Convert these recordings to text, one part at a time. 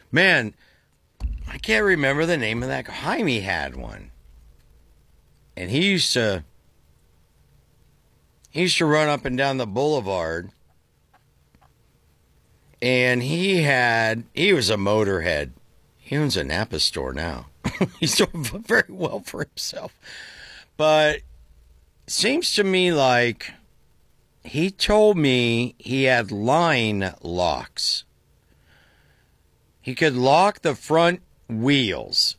Man, I can't remember the name of that guy. Jaime had one. And he used to run up and down the boulevard. And he was a motorhead. He owns a Napa store now. He's doing very well for himself. But it seems to me like he told me he had line locks. He could lock the front wheels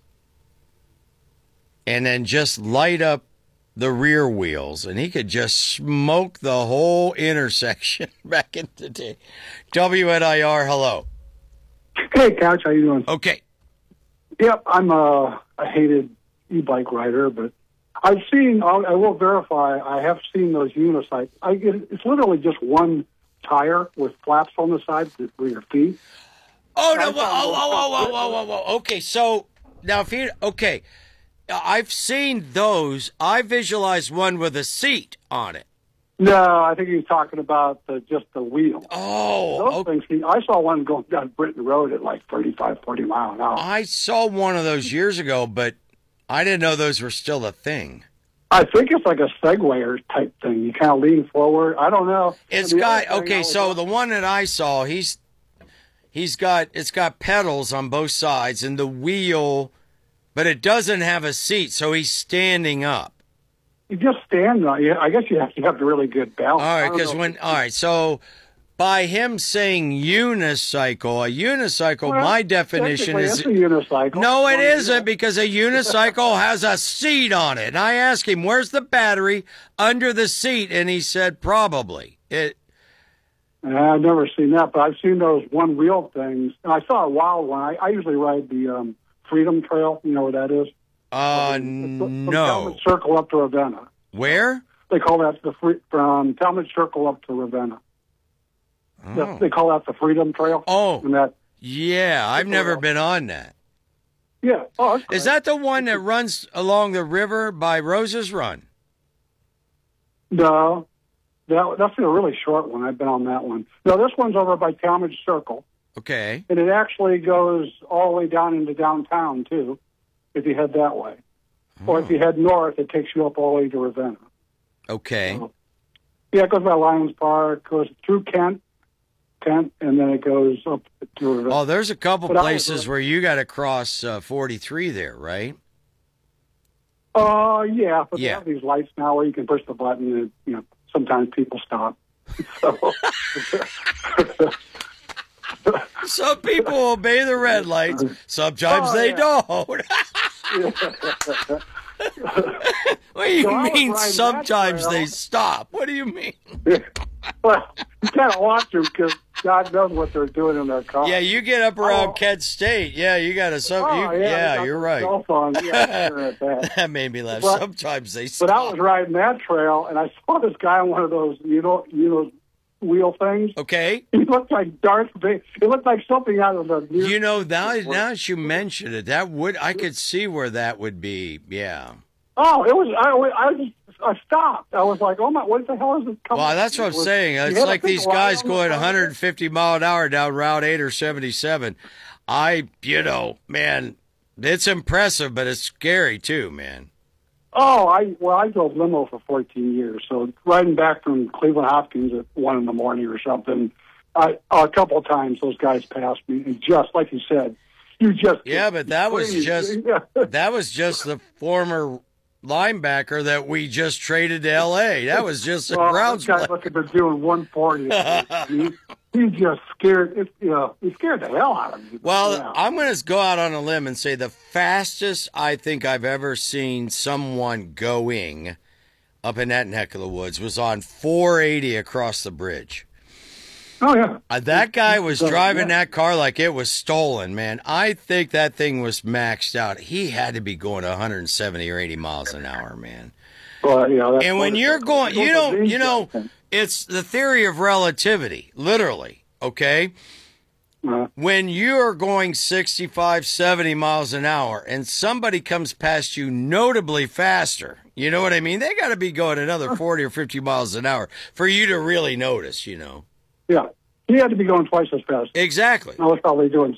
and then just light up the rear wheels, and he could just smoke the whole intersection back in the day. WNIR, hello. Hey, Couch, how you doing? Okay. Yep, I'm a hated e-bike rider, but I've seen, I will verify, I have seen those unicycles. It's literally just one tire with flaps on the side for your feet. Oh, no, whoa. Okay, so, now if you, okay, I've seen those. I visualized one with a seat on it. No, I think he's talking about just the wheel. Oh, those things. I saw one going down Britain Road at like 35, 40 miles an hour. I saw one of those years ago, but I didn't know those were still a thing. I think it's like a Segway type thing. You kind of lean forward. I don't know. It's got, okay, so the one that I saw, it's got pedals on both sides and the wheel, but it doesn't have a seat, so he's standing up. You just stand on it. I guess you have to have a really good balance. All right, so by him saying unicycle, a unicycle, my definition is... It's a unicycle. No, it isn't, because a unicycle has a seat on it. And I asked him, where's the battery under the seat? And he said, probably. I've never seen that, but I've seen those one-wheel things. And I saw a wild one. I usually ride the Freedom Trail. You know where that is? From No. Talmadge Circle up to Ravenna. Where? They call that from Talmadge Circle up to Ravenna. Oh. They call that the Freedom Trail. Oh, and that, yeah, I've never been on that. Yeah. Oh, is that the one that runs along the river by Rose's Run? No, that's a really short one. I've been on that one. No, this one's over by Talmadge Circle. Okay. And it actually goes all the way down into downtown, too, if you head that way. Oh. Or if you head north, it takes you up all the way to Ravenna. Okay. So, yeah, it goes by Lions Park, goes through Kent, and then it goes up to Ravenna. Oh, there's a couple places where you got to cross 43 there, right? Yeah, but they have these lights now where you can push the button and, sometimes people stop. So... Some people obey the red lights. Sometimes they don't. What do you mean sometimes they stop? What do you mean? Well, you kind of want to because God knows what they're doing in their car. Yeah, you get up around Kent State. Yeah, you got to... you're right. Cell phone. Yeah, sure at that. That made me laugh. Sometimes they stop. But I was riding that trail, and I saw this guy on one of those, wheel things. Okay. He looked like Darth Vader. It looked like something out of the... now that you mention it, I could see where that would be. Yeah. Oh, it was... I stopped. I was like, oh my, what the hell is this coming? Well, that's what I'm saying. It's like these guys going 150 mile an hour down Route 8 or 77. Man, it's impressive, but it's scary too, man. Oh, I drove limo for 14 years. So riding back from Cleveland Hopkins at 1 in the morning or something, a couple of times those guys passed me, and just like you said, but that was just the former linebacker that we just traded to L.A. That was just a Browns player. Look at them doing 140. He just scared. He scared the hell out of me. Well, I'm going to go out on a limb and say the fastest I think I've ever seen someone going up in that neck of the woods was on 480 across the bridge. Oh, yeah. That guy was driving that car like it was stolen, man. I think that thing was maxed out. He had to be going 170 or 80 miles an hour, man. Well, yeah. And when you're going, it's the theory of relativity, literally, okay? When you're going 65, 70 miles an hour and somebody comes past you notably faster, you know what I mean? They got to be going another 40 or 50 miles an hour for you to really notice, Yeah. He had to be going twice as fast. Exactly. I was probably doing